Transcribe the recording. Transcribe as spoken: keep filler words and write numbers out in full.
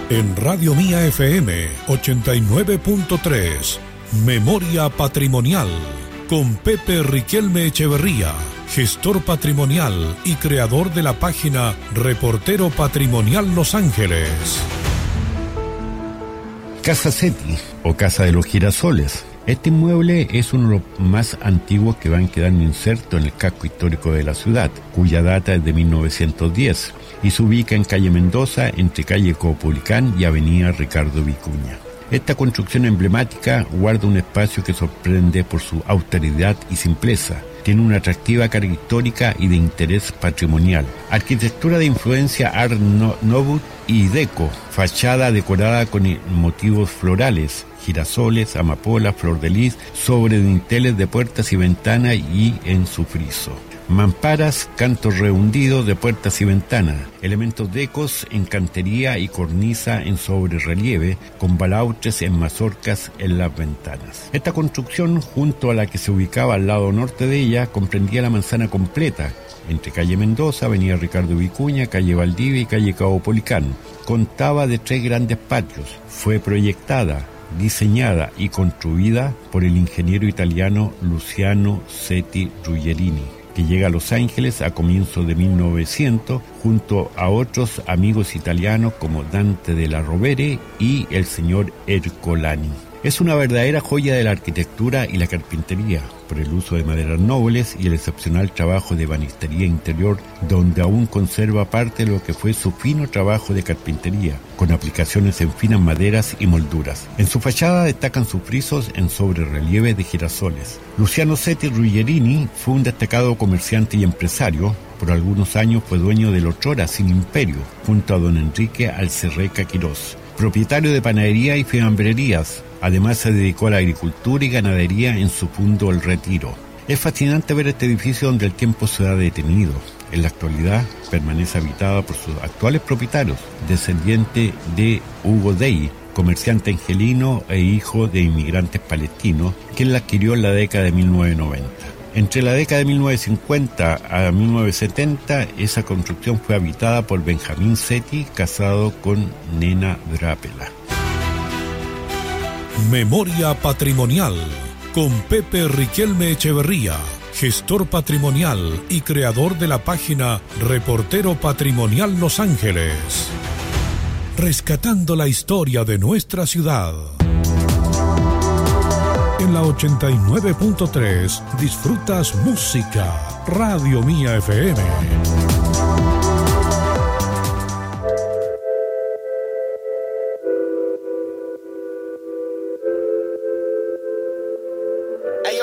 En Radio Mía F M ochenta y nueve punto tres, Memoria Patrimonial, con Pepe Riquelme Echeverría, gestor patrimonial y creador de la página Reportero Patrimonial Los Ángeles. Casa Seti, o Casa de los Girasoles. Este inmueble es uno de los más antiguos que van quedando insertos en el casco histórico de la ciudad, cuya data es de mil novecientos diez, y se ubica en calle Mendoza, entre calle Copolicán y avenida Ricardo Vicuña. Esta construcción emblemática guarda un espacio que sorprende por su austeridad y simpleza. Tiene una atractiva carga histórica y de interés patrimonial. Arquitectura de influencia Art Nouveau y Deco, fachada decorada con motivos florales, girasoles, amapola, flor de lis, sobre dinteles de puertas y ventanas y en su friso. Mamparas, cantos rehundidos de puertas y ventanas, elementos decos en cantería y cornisa en sobrerrelieve, con balautres en mazorcas en las ventanas. Esta construcción, junto a la que se ubicaba al lado norte de ella, comprendía la manzana completa, entre calle Mendoza, avenida Ricardo Vicuña, calle Valdivia y calle Caupolicán. Contaba de tres grandes patios. Fue proyectada, diseñada y construida por el ingeniero italiano Luciano Seti Ruggerini, que llega a Los Ángeles a comienzos de mil novecientos junto a otros amigos italianos como Dante della Rovere y el señor Ercolani. Es una verdadera joya de la arquitectura y la carpintería, por el uso de maderas nobles y el excepcional trabajo de ebanistería interior, donde aún conserva parte de lo que fue su fino trabajo de carpintería, con aplicaciones en finas maderas y molduras. En su fachada destacan sus frisos en sobrerrelieve de girasoles. Luciano Seti Ruggerini fue un destacado comerciante y empresario. Por algunos años fue dueño del otrora Sin Imperio, junto a don Enrique Alcerreca Quirós, propietario de panadería y fiambrerías. Además se dedicó a la agricultura y ganadería en su punto El Retiro. Es fascinante ver este edificio donde el tiempo se ha detenido. En la actualidad permanece habitada por sus actuales propietarios, descendiente de Hugo Dey, comerciante angelino e hijo de inmigrantes palestinos, quien la adquirió en la década de mil novecientos noventa. Entre la década de mil novecientos cincuenta a mil novecientos setenta, esa construcción fue habitada por Benjamín Seti, casado con Nena Drápela. Memoria Patrimonial, con Pepe Riquelme Echeverría, gestor patrimonial y creador de la página Reportero Patrimonial Los Ángeles. Rescatando la historia de nuestra ciudad. En la ochenta y nueve punto tres disfrutas música. Radio Mía F M.